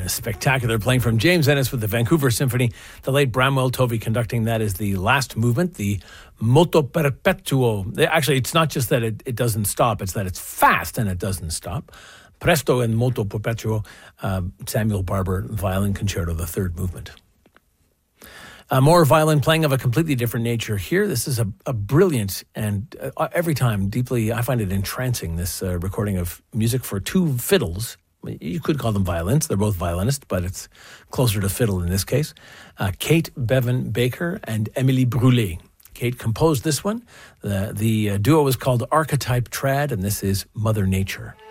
Spectacular playing from James Ennis with the Vancouver Symphony. The late Bramwell Tovey conducting that is the last movement, the Moto Perpetuo. Actually, it's not just that it doesn't stop, it's that it's fast and it doesn't stop. Presto and Moto Perpetuo, Samuel Barber, Violin Concerto, the third movement. More violin playing of a completely different nature here. This is a brilliant and every time deeply, I find it entrancing, this recording of music for two fiddles. You could call them violins. They're both violinists, but it's closer to fiddle in this case. Kate Bevan Baker and Emily Brûlé. Kate composed this one. The duo is called Archetype Trad, and this is Mother Nature.